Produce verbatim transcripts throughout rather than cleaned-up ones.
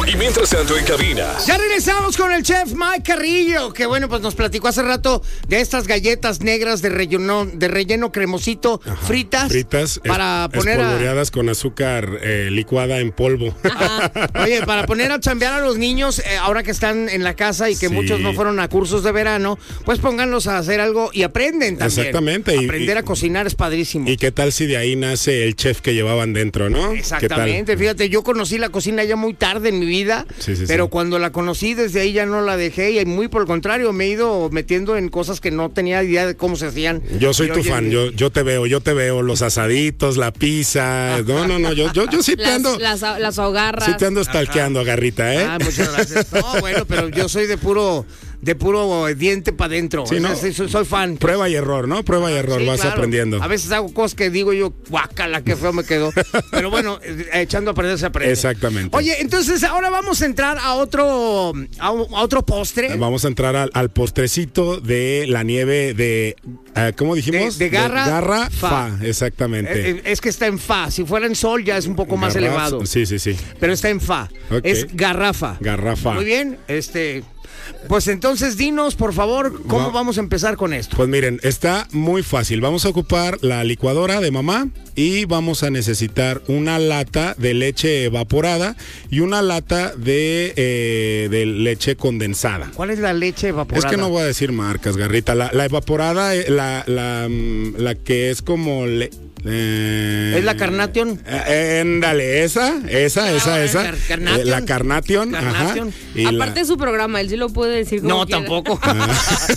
Y mientras tanto en cabina. Ya regresamos con el chef Mike Carrillo, que bueno, pues nos platicó hace rato de estas galletas negras de relleno, de relleno cremosito, ajá, fritas. Fritas, para es, poner espolvoreadas a... con azúcar eh, licuada en polvo. Ajá. Oye, para poner a chambear a los niños, eh, ahora que están en la casa y que sí. muchos no fueron a cursos de verano, pues pónganlos a hacer algo y aprenden también. Exactamente. Aprender y, a cocinar es padrísimo. ¿Y qué tal si de ahí nace el chef que llevaban dentro, no? Exactamente. Fíjate, yo conocí la cocina ya muy tarde en mi vida, sí, sí, pero sí. cuando la conocí desde ahí ya no la dejé y muy por el contrario me he ido metiendo en cosas que no tenía idea de cómo se hacían. Yo soy tu fan, yo, yo te veo, yo te veo, los asaditos, la pizza, no, no, no, yo, yo, yo sí te ando. Las, las, las hogarras. Sí te ando stalkeando, Garrita, ¿eh? Ah, muchas gracias. No, bueno, pero yo soy de puro... de puro diente para adentro. Sí, no, soy, soy fan. Prueba y error, ¿no? Prueba y error, sí, vas claro. aprendiendo. A veces hago cosas que digo yo, guácala, qué feo me quedó. Pero bueno, echando a perder se aprende. Exactamente. Oye, entonces ahora vamos a entrar a otro a, un, a otro postre. Vamos a entrar al, al postrecito de la nieve de, uh, ¿cómo dijimos? De, de garra, de garra fa. fa. Exactamente. Es, es que está en fa. Si fuera en sol ya es un poco más Garraf, elevado. Sí, sí, sí. Pero está en fa. Okay. Es garrafa. Garrafa. Muy bien, este... Pues entonces dinos, por favor, ¿cómo Va. vamos a empezar con esto? Pues miren, está muy fácil. Vamos a ocupar la licuadora de mamá y vamos a necesitar una lata de leche evaporada y una lata de, eh, de leche condensada. ¿Cuál es la leche evaporada? Es que no voy a decir marcas, Garrita. La, la evaporada, la, la, la que es como... Le, Eh, ¿Es la Carnation? Éndale, eh, esa, esa, no, esa, esa. Carnation. Eh, la Carnation. Carnation. Ajá, y aparte la... de su programa, él sí lo puede decir como No, quiera. tampoco. Ah.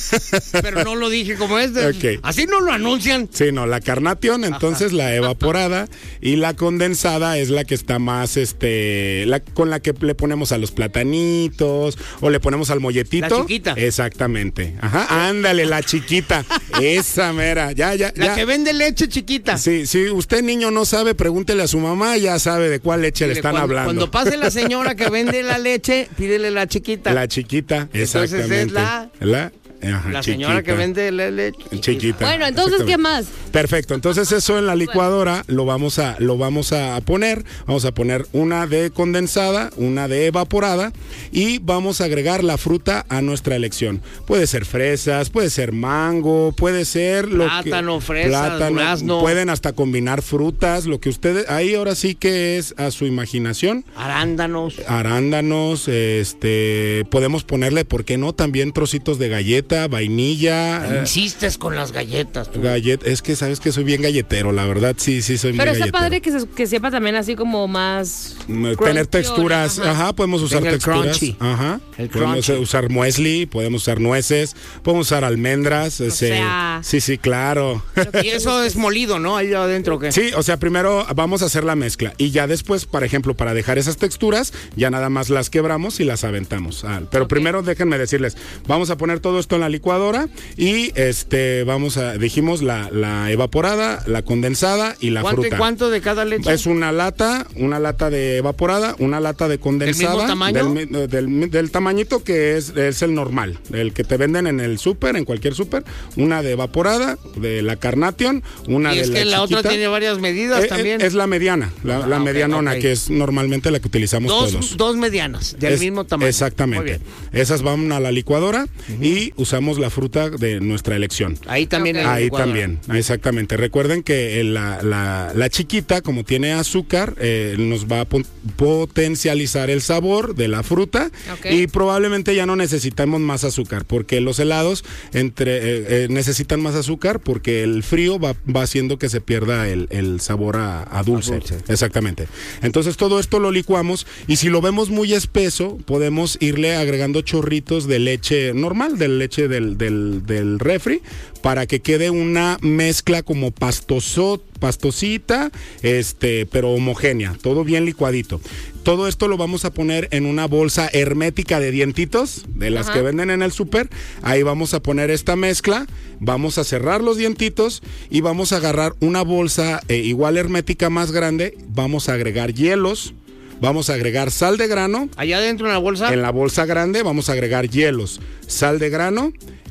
Pero no lo dije como este. Okay. Así no lo anuncian. Sí, no, la Carnation, entonces ajá. la evaporada y la condensada es la que está más, este, la con la que le ponemos a los platanitos o le ponemos al molletito. La chiquita. Exactamente. Ajá, ándale, la chiquita. Esa mera, ya, ya, La ya. que vende leche chiquita. Sí, si usted niño no sabe, pregúntele a su mamá, ya sabe de cuál leche Mire, le están cuando, hablando. Cuando pase la señora que vende la leche, pídele la chiquita. La chiquita, exactamente. Entonces es la... La... Ajá, la chiquita. señora que vende la leche chiquita. Bueno, entonces ¿qué más? Perfecto, entonces eso en la licuadora lo vamos a lo vamos a poner, vamos a poner una de condensada, una de evaporada y vamos a agregar la fruta a nuestra elección. Puede ser fresas, puede ser mango, puede ser lo plátano, que, fresa, plátano, durazno. Pueden hasta combinar frutas, lo que ustedes ahí ahora sí que es a su imaginación. Arándanos. Arándanos, este, podemos ponerle, ¿por qué no? También trocitos de galleta, vainilla. Eh, Insistes con las galletas. Tú. Gallet, es que sabes que soy bien galletero, la verdad, sí, sí soy muy Pero está galletero. padre que, se, que sepa también así como más... Tener texturas, ajá, ajá podemos usar Venga, texturas. El ajá. El podemos crunchy. usar muesli, podemos usar nueces, podemos usar almendras. O ese, sea... Sí, sí, claro. Y eso es molido, ¿no? Ahí adentro, ¿qué? Sí, o sea, primero vamos a hacer la mezcla y ya después, por ejemplo, para dejar esas texturas, ya nada más las quebramos y las aventamos. Ah, pero okay. primero déjenme decirles, vamos a poner todo esto en la licuadora y este vamos a, dijimos la, la evaporada, la condensada y la ¿Cuánto fruta. y cuánto de cada leche? Es una lata, una lata de evaporada, una lata de condensada. ¿Del mismo tamaño? Del, del, del tamañito que es, es el normal, el que te venden en el súper, en cualquier súper. Una de evaporada, de la Carnation, una y de es la que la chiquita. otra tiene varias medidas eh, también. Es la mediana, la, ah, la okay, medianona, okay. que es normalmente la que utilizamos dos, todos. Dos medianas, del es, mismo tamaño. Exactamente. Esas van a la licuadora uh-huh. y usamos la fruta de nuestra elección. Ahí también. Okay. Ahí también, exactamente. Recuerden que la, la, la chiquita, como tiene azúcar, eh, nos va a po- potencializar el sabor de la fruta okay. y probablemente ya no necesitamos más azúcar, porque los helados entre eh, eh, necesitan más azúcar porque el frío va, va haciendo que se pierda el, el sabor a, a, dulce. a dulce. Exactamente. Entonces todo esto lo licuamos y si lo vemos muy espeso, podemos irle agregando chorritos de leche normal, de leche del, del, del refri, para que quede una mezcla como pastoso, pastosita, este, pero homogénea, todo bien licuadito. Todo esto lo vamos a poner en una bolsa hermética de dientitos, de las Ajá. que venden en el súper. Ahí vamos a poner esta mezcla, vamos a cerrar los dientitos y vamos a agarrar una bolsa eh, igual hermética más grande, vamos a agregar hielos. Vamos a agregar sal de grano. ¿Allá adentro en la bolsa? En la bolsa grande vamos a agregar hielos, sal de grano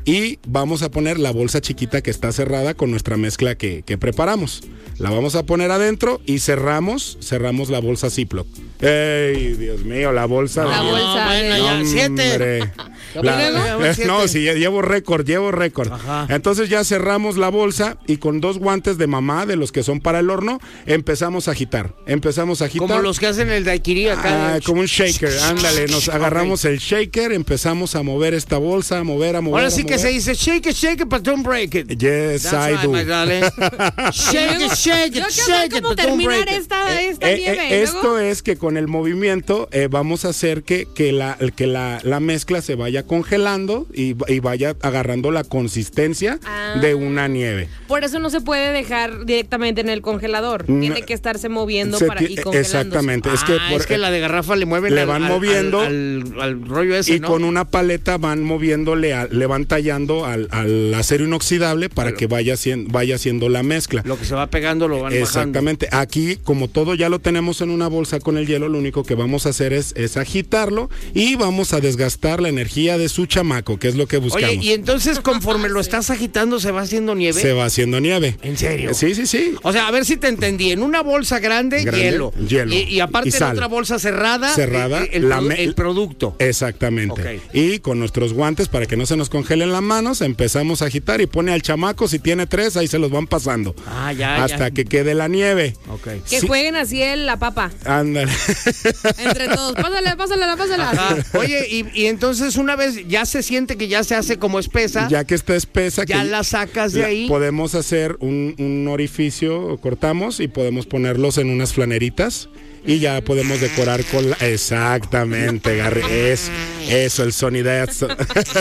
y vamos a poner la bolsa chiquita que está cerrada con nuestra mezcla que, que preparamos. La vamos a poner adentro y cerramos, cerramos la bolsa Ziploc. ¡Ey, Dios mío, la bolsa! La de... bolsa. No, bueno, ya, siete. La, no, sí, llevo récord, llevo récord. Entonces ya cerramos la bolsa y con dos guantes de mamá, de los que son para el horno, empezamos a agitar. Empezamos a agitar. Como los que hacen el daiquiri acá. Ah, como un shaker, ándale. Nos agarramos okay. el shaker, empezamos a mover esta bolsa, a mover, a mover. Ahora sí a que mover. se dice shake it, shake it, but don't break it. Yes, That's I right, do. my darling. Shake it, shake it, shake it, ¿Cómo but don't terminar break it. esta, esta Eh, nieve? eh, esto es que con el movimiento eh, vamos a hacer que, que, la, que la, la mezcla se vaya congelando y, y vaya agarrando la consistencia ah. de una nieve. Por eso no se puede dejar directamente en el congelador. No, tiene que estarse moviendo se para y congelándose. Exactamente. Ah, es, que por, es que la de garrafa le mueven le al, van al, moviendo al, al, al rollo ese, y ¿no? con una paleta van moviéndole, a, le van tallando al, al acero inoxidable para Pero, que vaya haciendo, vaya haciendo la mezcla. Lo que se va pegando lo van Exactamente. bajando. Aquí, como todo ya lo tenemos en una bolsa con el hielo, lo único que vamos a hacer es, es agitarlo y vamos a desgastar la energía de su chamaco, que es lo que buscamos. Oye, y entonces conforme lo estás agitando se va haciendo nieve. Se va haciendo nieve. ¿En serio? Sí, sí, sí. O sea, a ver si te entendí. En una bolsa grande, Grande, hielo. hielo. Y, y aparte Y en sal. otra bolsa cerrada, Cerrada, el, el, la produ- me- el producto. Exactamente. Okay. Y con nuestros guantes, para que no se nos congelen las manos, empezamos a agitar y pone al chamaco, si tiene tres, ahí se los van pasando. Ah, ya, hasta ya. que quede la nieve. Okay. Que Sí. jueguen así el, la papa. Ándale. Entre todos. Pásale, pásale, pásale. Ajá. Oye, y, y entonces una vez ya se siente que ya se hace como espesa, Ya que está espesa, ya que la sacas de la- ahí. podemos hacer un, un orificio, cortamos y podemos ponerlos en unas flaneritas y ya podemos decorar con la... Exactamente, Garry, es eso, el sonidazo.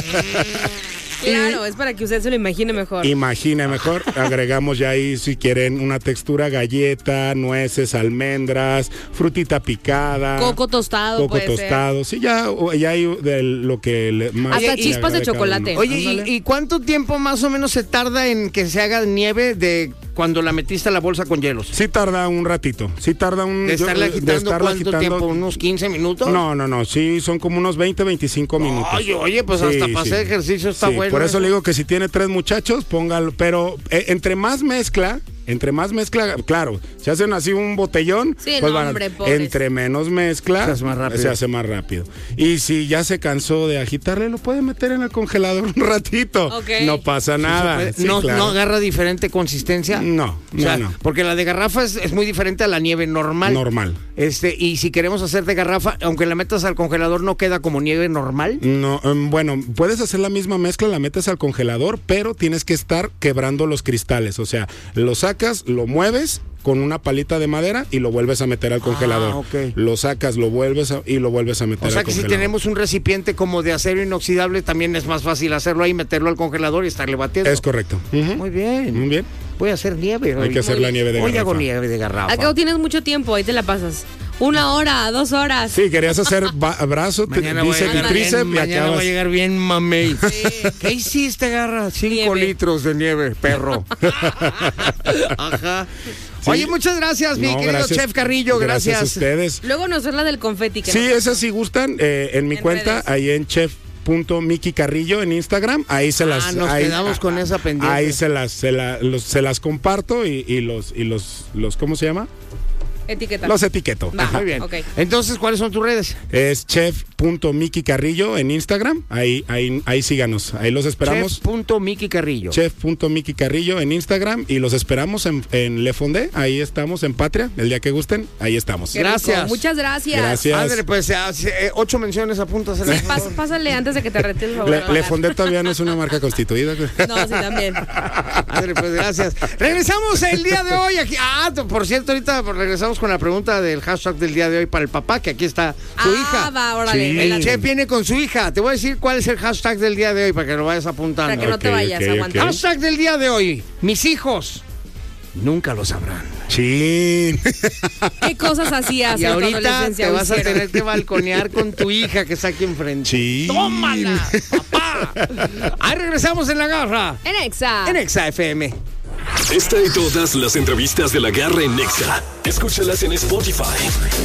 Claro, es para que usted se lo imagine mejor. Imagine mejor, agregamos ya ahí si quieren una textura galleta, nueces, almendras, frutita picada, Coco tostado coco puede ser. tostado, sí, ya, ya hay de lo que le, más Hasta le chispas de agrade cada chocolate. uno. Oye, Ándale. ¿y, ¿y cuánto tiempo más o menos se tarda en que se haga nieve de cuando la metiste a la bolsa con hielos? Sí tarda un ratito, sí tarda un... ¿De estarle yo- agitando estarla cuánto agitando- tiempo? ¿Unos quince minutos? No, no, no, sí, son como unos veinte, veinticinco minutos. Oye, oye, pues Sí, hasta para sí. hacer ejercicio está Sí, bueno. por eso ¿eh? le digo que si tiene tres muchachos, póngalo, pero eh, entre más mezcla, entre más mezcla, claro, se hacen así un botellón, Sí, pues no, van a- hombre, pobres. entre menos mezcla, Se hace más rápido. se hace más rápido. Y si ya se cansó de agitarle, lo puede meter en el congelador un ratito. Ok. No pasa nada. Puede- Sí, no, claro. no agarra diferente consistencia. No, O sea, no, no. porque la de garrafa es, es muy diferente a la nieve normal. Normal. Este, y si queremos hacer de garrafa, aunque la metas al congelador, no queda como nieve normal. No, em, bueno, puedes hacer la misma mezcla, la metes al congelador, pero tienes que estar quebrando los cristales. O sea, lo sacas, lo mueves con una palita de madera y lo vuelves a meter al congelador. ok. Lo sacas, lo vuelves a- y lo vuelves a meter O sea al que si congelador. tenemos un recipiente como de acero inoxidable, también es más fácil hacerlo ahí, meterlo al congelador y estarle batiendo. Es correcto. Ujú. Muy bien. Muy bien. Voy a hacer nieve. Hay hoy. que hacer Muy la bien. nieve de Hoy garrafa. hago nieve de garrafa. Al cabo tienes mucho tiempo, ahí te la pasas. Una hora, dos horas. Sí, querías hacer ba- brazo, t- Mañana voy a bíceps y llegar tríceps bien, y mañana acabas. voy a llegar bien mamey. ¿Qué hiciste, Garra? Cinco Nieve. litros de nieve, perro. Ajá. Sí. Oye, muchas gracias, mi No, querido gracias. Chef Carrillo. Gracias. Gracias a ustedes. Luego nos la del confeti. Que Sí, nos- esas si gustan, eh, en mi En cuenta, redes. ahí en chef punto Miki Carrillo en Instagram, ahí se las Ah, nos ahí, quedamos con esa pendiente. Ahí se las se, la- los- se las comparto y, y los y los los ¿cómo se llama? Etiqueta. Los etiqueto. Va. Ajá. Muy bien. Ok. Entonces, ¿cuáles son tus redes? Es chef punto Miki Carrillo en Instagram, ahí ahí ahí síganos, ahí los esperamos. Chef punto Miki Carrillo. chef punto Miki Carrillo en Instagram y los esperamos en, en Le Fondé, ahí estamos en Patria, el día que gusten, ahí estamos. Qué rico. Gracias. Muchas gracias. Gracias. Ándale, pues, eh, eh, ocho menciones, apúntasela. Sí, pas- pásale antes de que te retires. por favor, Le, a pagar. Le Fondé todavía no es una marca constituida. No, sí, también. Ándale, pues, gracias. Regresamos el día de hoy aquí. Ah, por cierto, ahorita regresamos con la pregunta del hashtag del día de hoy para el papá, que aquí está su ah, hija. va, órale. Sí. El Espérate. chef viene con su hija. Te voy a decir cuál es el hashtag del día de hoy para que lo vayas apuntando. Para que no te Ok, vayas, ok, aguanta. ok. Hashtag del día de hoy. Mis hijos nunca lo sabrán. Chin. ¿Qué cosas hacías Y en tu ahorita adolescencia? te o vas a hicieron? tener que balconear con tu hija que está aquí enfrente. Chin. ¡Tómala, papá! Ahí regresamos en La Garra. En Exa. En Exa F M. Esta y todas las entrevistas de La Garra en Nexa. Escúchalas en Spotify.